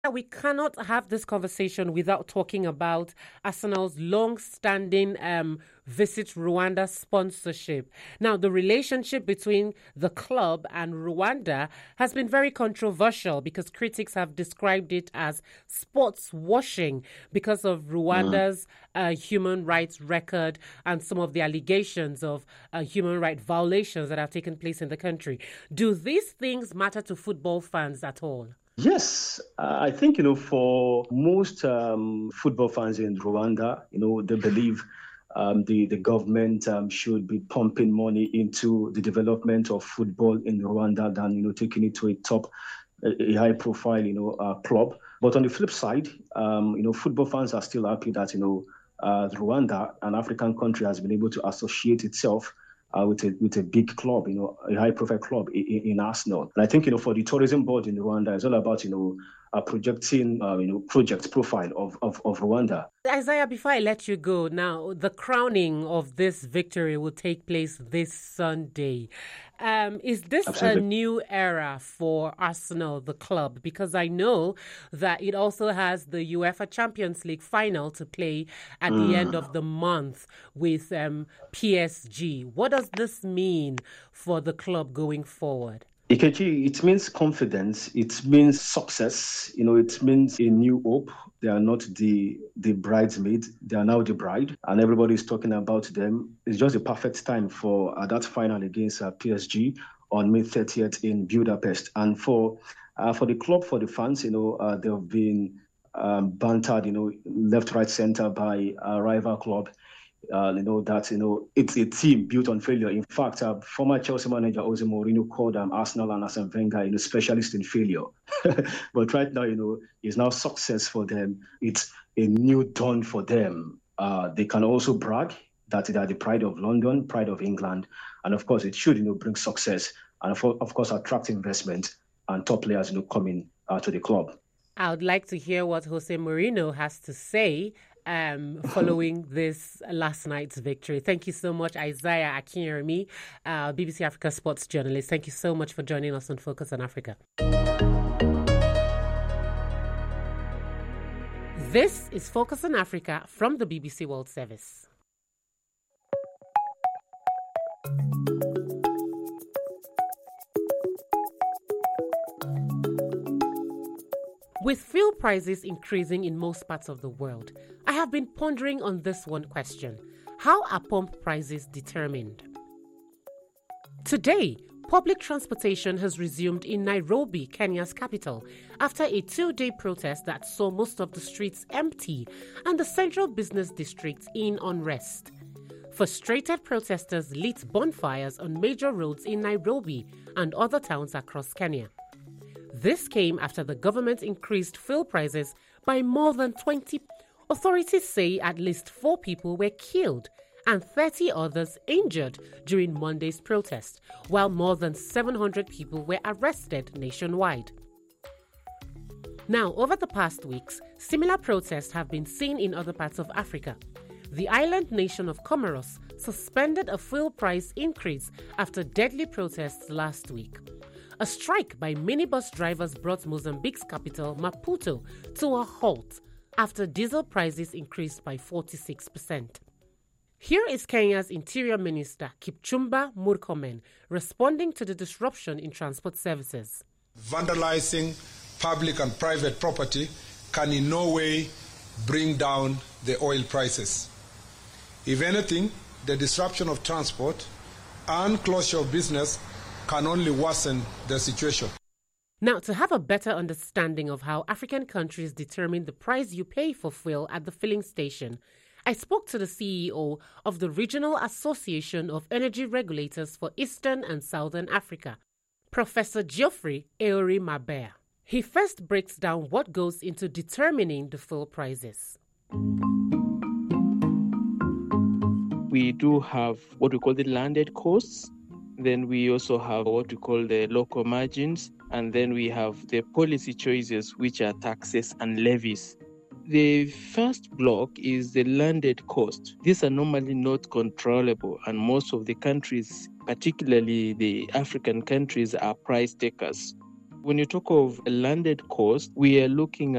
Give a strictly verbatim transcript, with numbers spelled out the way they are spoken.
We cannot have this conversation without talking about Arsenal's long-standing um, Visit Rwanda sponsorship. Now, the relationship between the club and Rwanda has been very controversial because critics have described it as sports washing because of Rwanda's uh, human rights record and some of the allegations of uh, human rights violations that have taken place in the country. Do these things matter to football fans at all? Yes, uh, I think, you know, for most um, football fans in Rwanda, you know, they believe um, the, the government um, should be pumping money into the development of football in Rwanda than, you know, taking it to a top, a, a high profile, you know, uh, club. But on the flip side, um, you know, football fans are still happy that, you know, uh, Rwanda, an African country, has been able to associate itself Uh, with a with a big club, you know, a high-profile club in, in Arsenal. And I think, you know, for the tourism board in Rwanda, it's all about, you know, uh, projecting, uh, you know, project profile of, of, of Rwanda. Isaiah, before I let you go, now, the crowning of this victory will take place this Sunday. Um, is this Absolutely. a new era for Arsenal, the club? Because I know that it also has the UEFA Champions League final to play at mm. the end of the month with um, P S G. What does this mean for the club going forward? Ikechi, it means confidence. It means success. You know, it means a new hope. They are not the the bridesmaid. They are now the bride, and everybody is talking about them. It's just the perfect time for uh, that final against uh, P S G on May thirtieth in Budapest. And for uh, for the club, for the fans, you know, uh, they have been um, bantered, you know, left, right, center by a rival club. Uh, you know, that, you know, it's a team built on failure. In fact, uh, former Chelsea manager Jose Mourinho called um, Arsenal and Arsene Wenger, you know, specialist in failure. But right now, you know, it's now success for them. It's a new dawn for them. Uh, they can also brag that they are the pride of London, pride of England. And of course, it should, you know, bring success and of, of course, attract investment and top players, you know, coming uh, to the club. I would like to hear what Jose Mourinho has to say Um, following this last night's victory. Thank you so much, Isaiah Akinyemi, uh, B B C Africa sports journalist. Thank you so much for joining us on Focus on Africa. This is Focus on Africa from the B B C World Service. With fuel prices increasing in most parts of the world, I have been pondering on this one question. How are pump prices determined? Today, public transportation has resumed in Nairobi, Kenya's capital, after a two-day protest that saw most of the streets empty and the central business district in unrest. Frustrated protesters lit bonfires on major roads in Nairobi and other towns across Kenya. This came after the government increased fuel prices by more than twenty. Authorities say at least four people were killed and thirty others injured during Monday's protest, while more than seven hundred people were arrested nationwide. Now, over the past weeks, similar protests have been seen in other parts of Africa. The island nation of Comoros suspended a fuel price increase after deadly protests last week. A strike by minibus drivers brought Mozambique's capital, Maputo, to a halt after diesel prices increased by forty-six percent. Here is Kenya's Interior Minister, Kipchumba Murkomen, responding to the disruption in transport services. Vandalizing public and private property can in no way bring down the oil prices. If anything, the disruption of transport and closure of business can only worsen the situation. Now, to have a better understanding of how African countries determine the price you pay for fuel at the filling station, I spoke to the C E O of the Regional Association of Energy Regulators for Eastern and Southern Africa, Professor Geoffrey Eori Mabea. He first breaks down what goes into determining the fuel prices. We do have what we call the landed costs. Then we also have what we call the local margins. And then we have the policy choices, which are taxes and levies. The first block is the landed cost. These are normally not controllable, and most of the countries, particularly the African countries, are price takers. When you talk of a landed cost, we are looking